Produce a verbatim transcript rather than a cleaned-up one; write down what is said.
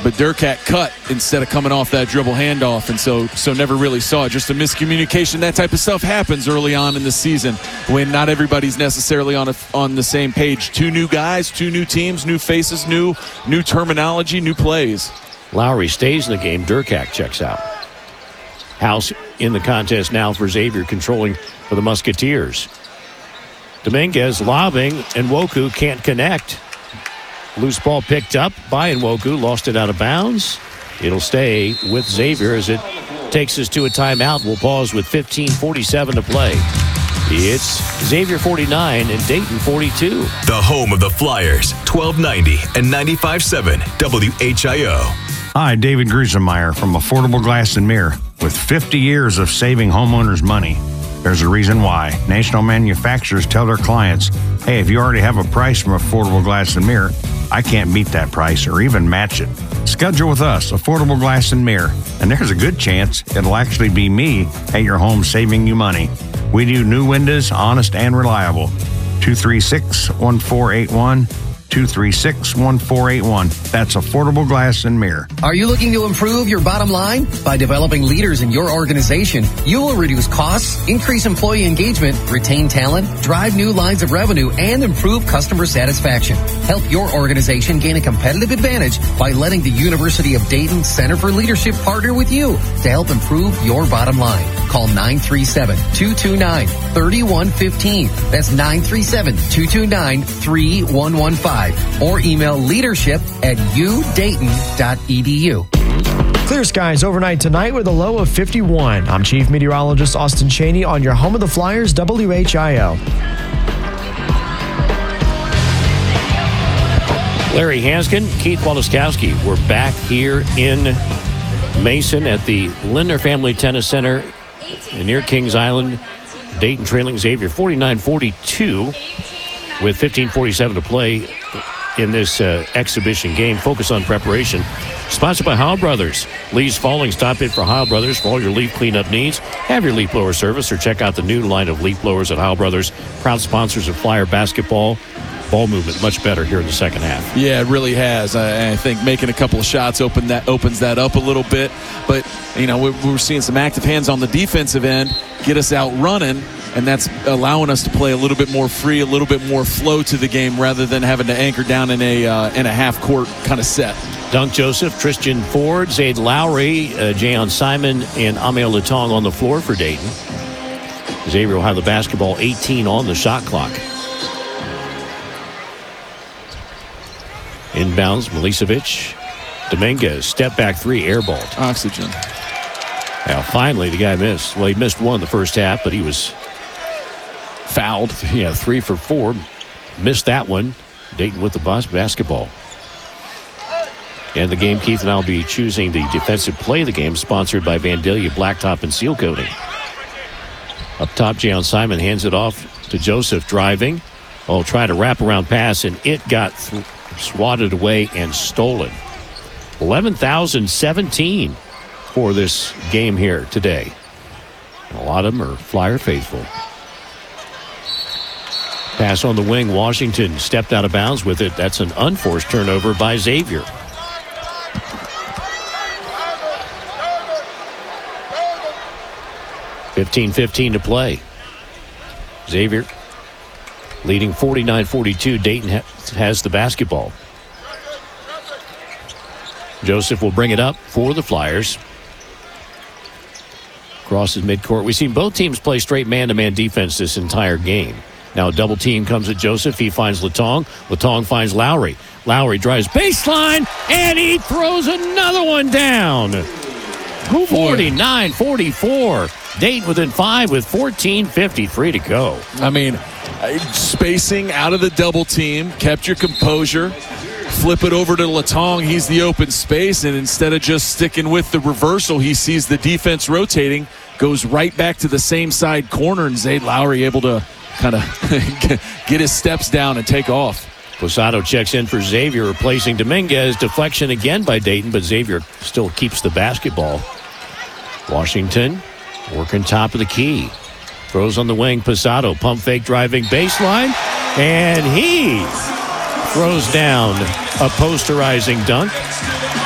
but Durkak cut instead of coming off that dribble handoff, and so so never really saw it. Just a miscommunication. That type of stuff happens early on in the season when not everybody's necessarily on a, on the same page. Two new guys, two new teams, new faces, new new terminology, new plays. Lowry stays in the game. Durkak checks out. House in the contest now for Xavier, controlling for the Musketeers. Dominguez lobbing, and Nwoku can't connect. Loose ball picked up by Nwoku, lost it out of bounds. It'll stay with Xavier as it takes us to a timeout. We'll pause with fifteen forty-seven to play. It's Xavier forty-nine and Dayton forty-two. The home of the Flyers, twelve ninety and ninety-five point seven W H I O. Hi, David Griesemeyer from Affordable Glass and Mirror. With fifty years of saving homeowners money, there's a reason why. National manufacturers tell their clients, hey, if you already have a price from Affordable Glass and Mirror, I can't beat that price or even match it. Schedule with us, Affordable Glass and Mirror, and there's a good chance it'll actually be me at your home saving you money. We do new windows, honest and reliable. two three six, one four eight one. two three six, one four eight one. That's Affordable Glass and Mirror. Are you looking to improve your bottom line? By developing leaders in your organization, you will reduce costs, increase employee engagement, retain talent, drive new lines of revenue, and improve customer satisfaction. Help your organization gain a competitive advantage by letting the University of Dayton Center for Leadership partner with you to help improve your bottom line. Call nine three seven, two two nine, three one one five. That's nine three seven, two two nine, three one one five. Or email leadership at u dayton dot e d u. Clear skies overnight tonight with a low of fifty-one. I'm Chief Meteorologist Austin Cheney on your home of the Flyers, W H I O. Larry Hanskin, Keith Walaskowski. We're back here in Mason at the Lindner Family Tennis Center near Kings Island. Dayton trailing Xavier forty-nine forty-two with fifteen forty-seven to play in this uh, exhibition game. Focus on preparation. Sponsored by Heil Brothers. Leaves Falling. Stop in for Heil Brothers for all your leaf cleanup needs. Have your leaf blower service or check out the new line of leaf blowers at Heil Brothers. Proud sponsors of Flyer basketball. Ball movement much better here in the second half. Yeah, it really has. I, I think making a couple of shots open that opens that up a little bit. But, you know, we're, we're seeing some active hands on the defensive end get us out running, and that's allowing us to play a little bit more free, a little bit more flow to the game rather than having to anchor down in a uh, in a half-court kind of set. Dunk Joseph, Tristan Ford, Zaid Lowry, uh, Jayon Simon, and Amel Latong on the floor for Dayton. Xavier will have the basketball, eighteen on the shot clock. Inbounds, Milicevic. Dominguez, step back three, airballed. Oxygen. Now, finally, the guy missed. Well, he missed one the first half, but he was fouled. Yeah, three for four. Missed that one. Dayton with the bus basketball. And the game, Keith and I will be choosing the defensive play of the game, sponsored by Vandalia Blacktop and Seal Coating. Up top, Jayon Simon hands it off to Joseph, driving. Oh, try to wrap around pass, and it got th- swatted away and stolen. eleven thousand seventeen for this game here today. And a lot of them are Flyer faithful. Pass on the wing. Washington stepped out of bounds with it. That's an unforced turnover by Xavier. fifteen fifteen to play. Xavier leading forty-nine forty-two. Dayton ha- has the basketball. Joseph will bring it up for the Flyers. Crosses midcourt. We've seen both teams play straight man-to-man defense this entire game. Now a double team comes at Joseph. He finds Latong. Latong finds Lowry. Lowry drives baseline, and he throws another one down. forty-nine forty-four. Dayton within five with fourteen fifty-three to go. I mean, spacing out of the double team, kept your composure. Flip it over to Latong. He's the open space, and instead of just sticking with the reversal, he sees the defense rotating, goes right back to the same side corner, and Zaid Lowry able to kind of get his steps down and take off. Posado checks in for Xavier, replacing Dominguez. Deflection again by Dayton, but Xavier still keeps the basketball. Washington working top of the key. Throws on the wing. Posado, pump fake, driving baseline, and he throws down a posterizing dunk.